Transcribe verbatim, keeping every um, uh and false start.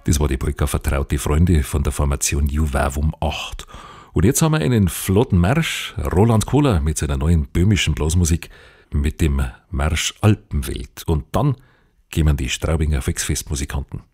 Das war die Polka Vertraute Freunde von der Formation Juwavum acht. Und jetzt haben wir einen flotten Marsch, Roland Kohler mit seiner neuen böhmischen Blasmusik, mit dem Marsch Alpenwelt. Und dann kämen die Straubinger Volksfestmusikanten.